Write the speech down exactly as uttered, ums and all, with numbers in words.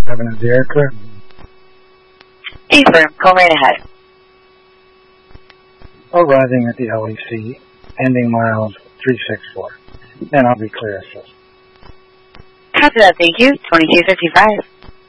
Avenue, Derek. Affirm, go right ahead. Arriving at the L E C, ending miles three six four. And I'll be clear, assist. Copy that, thank you. twenty-two fifty-five.